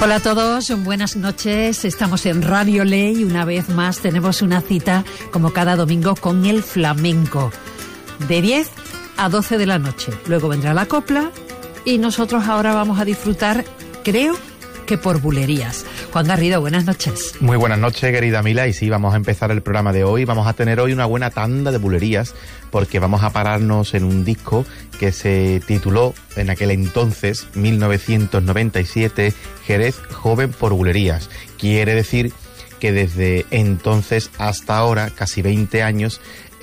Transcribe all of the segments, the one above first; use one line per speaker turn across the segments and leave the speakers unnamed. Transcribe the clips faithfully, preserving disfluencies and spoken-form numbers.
Hola a todos, buenas noches. Estamos en Radio Ley y una vez más tenemos una cita, como cada domingo, con el flamenco. De diez a doce de la noche. Luego vendrá la copla y nosotros ahora vamos a disfrutar, creo que por bulerías. Juan Garrido, buenas noches.
Muy buenas noches, querida Mila, y sí, vamos a empezar el programa de hoy. Vamos a tener hoy una buena tanda de bulerías, porque vamos a pararnos en un disco que se tituló en aquel entonces, mil novecientos noventa y siete, Jerez Joven por Bulerías. Quiere decir que desde entonces hasta ahora, casi veinte años,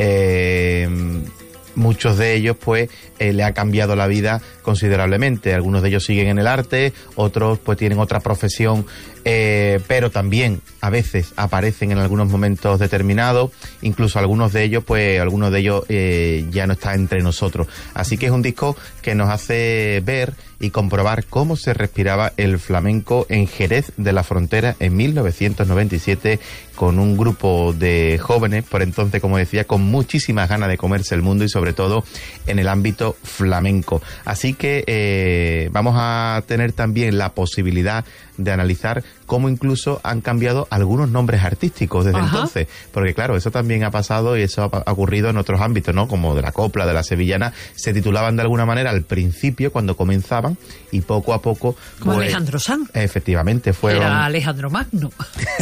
eh, muchos de ellos pues eh, le ha cambiado la vida considerablemente. Algunos de ellos siguen en el arte, otros pues tienen otra profesión, eh, pero también a veces aparecen en algunos momentos determinados. Incluso algunos de ellos pues algunos de ellos eh, ya no están entre nosotros. Así que es un disco que nos hace ver y comprobar cómo se respiraba el flamenco en Jerez de la Frontera en mil novecientos noventa y siete, con un grupo de jóvenes, por entonces, como decía, con muchísimas ganas de comerse el mundo y sobre todo en el ámbito flamenco. Así que eh, vamos a tener también la posibilidad de analizar cómo incluso han cambiado algunos nombres artísticos desde Ajá. entonces, porque claro, eso también ha pasado y eso ha ocurrido en otros ámbitos, ¿no? Como de la copla, de la sevillana, se titulaban de alguna manera al principio cuando comenzaban y poco a poco...
Como
pues,
Alejandro Sanz.
Efectivamente, fueron...
Era Alejandro Magno.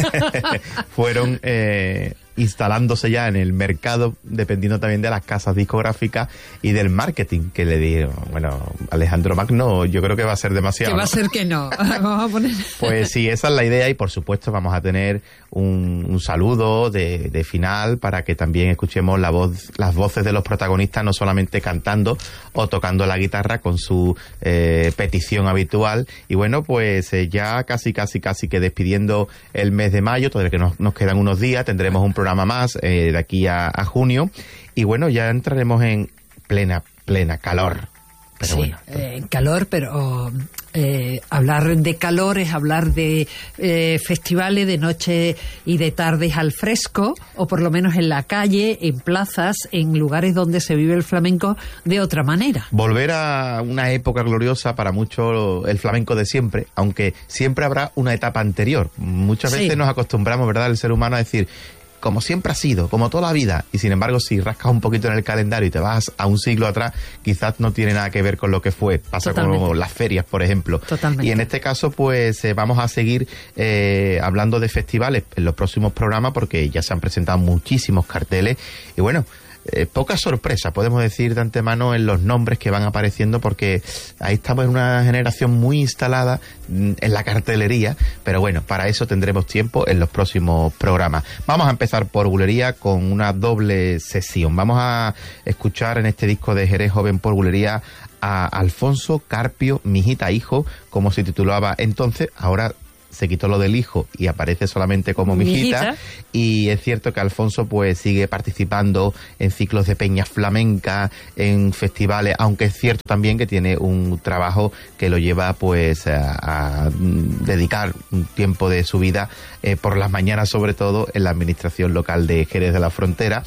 fueron... Eh, instalándose ya en el mercado, dependiendo también de las casas discográficas y del marketing que le dieron. Bueno, Alejandro Magno yo creo que va a ser demasiado.
Que va ¿no? a ser que no. Vamos a poner...
Pues sí, esa es la idea y por supuesto vamos a tener un, un saludo de, de final para que también escuchemos la voz, las voces de los protagonistas, no solamente cantando o tocando la guitarra con su eh, petición habitual. Y bueno, pues eh, ya casi, casi, casi que despidiendo el mes de mayo, todavía que nos, nos quedan unos días, tendremos un programa más eh, de aquí a, a junio y bueno, ya entraremos en plena, plena calor. Pero
sí,
bueno,
eh, calor, pero eh, hablar de calor es hablar de eh, festivales de noche y de tardes al fresco, o por lo menos en la calle, en plazas, en lugares donde se vive el flamenco de otra manera.
Volver a una época gloriosa para muchos, el flamenco de siempre, aunque siempre habrá una etapa anterior. Muchas veces sí. nos acostumbramos, ¿verdad?, el ser humano a decir... como siempre ha sido, como toda la vida, y sin embargo si rascas un poquito en el calendario y te vas a un siglo atrás, quizás no tiene nada que ver con lo que fue. Pasa Totalmente. Con las ferias, por ejemplo.
Totalmente.
Y en este caso pues eh, vamos a seguir eh, hablando de festivales en los próximos programas, porque ya se han presentado muchísimos carteles y bueno, Eh, poca sorpresa, podemos decir de antemano, en los nombres que van apareciendo, porque ahí estamos en una generación muy instalada en la cartelería, pero bueno, para eso tendremos tiempo en los próximos programas. Vamos a empezar por bulería con una doble sesión. Vamos a escuchar en este disco de Jerez Joven por Bulería a Alfonso Carpio Mijita Hijo, como se titulaba entonces. Ahora se quitó lo del hijo y aparece solamente como Mijita, Mijita. Y es cierto que Alfonso pues sigue participando en ciclos de peñas flamencas, en festivales, aunque es cierto también que tiene un trabajo que lo lleva pues a, a dedicar un tiempo de su vida eh, por las mañanas, sobre todo en la administración local de Jerez de la Frontera.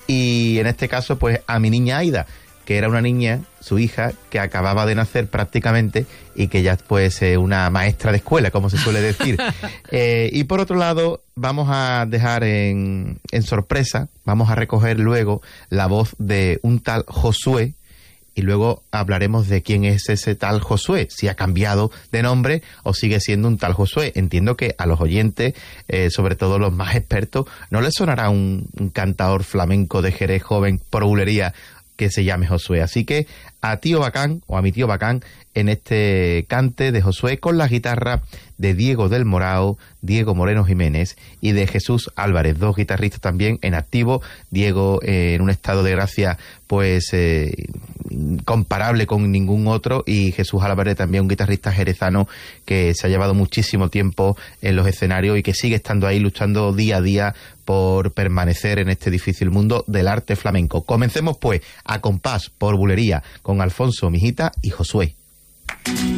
Y en este caso pues a mi niña Aida, que era una niña, su hija, que acababa de nacer prácticamente y que ya pues es eh, una maestra de escuela, como se suele decir. eh, y por otro lado, vamos a dejar en, en sorpresa, vamos a recoger luego la voz de un tal Josué, y luego hablaremos de quién es ese tal Josué, si ha cambiado de nombre o sigue siendo un tal Josué. Entiendo que a los oyentes, eh, sobre todo los más expertos, no les sonará un, un cantador flamenco de Jerez Joven por bulería que se llame Josué. Así que a tío Bacán, o a mi tío Bacán, en este cante de Josué con la guitarra de Diego del Morao, Diego Moreno Jiménez y de Jesús Álvarez, dos guitarristas también en activo. Diego eh, en un estado de gracia pues eh, comparable con ningún otro, y Jesús Álvarez también un guitarrista jerezano que se ha llevado muchísimo tiempo en los escenarios y que sigue estando ahí luchando día a día por permanecer en este difícil mundo del arte flamenco. Comencemos pues a compás por bulería con Alfonso Mijita y Josué.